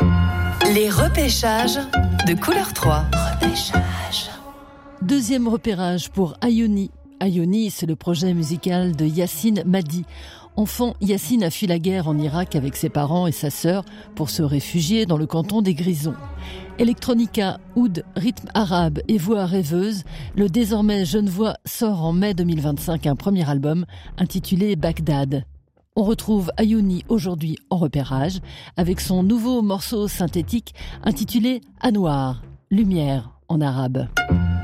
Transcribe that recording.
Les repêchages de Couleur 3. Repêchage. Deuxième repérage pour Ayoni. Ayoni, c'est le projet musical de Yassine Madi. Enfant, Yassine a fui la guerre en Irak avec ses parents et sa sœur pour se réfugier dans le canton des Grisons. Electronica, oud, rythme arabe et voix rêveuse, le désormais Genevois sort en mai 2025 un premier album intitulé Bagdad. On retrouve Ayoni aujourd'hui en repérage avec son nouveau morceau synthétique intitulé Anwar, lumière en arabe.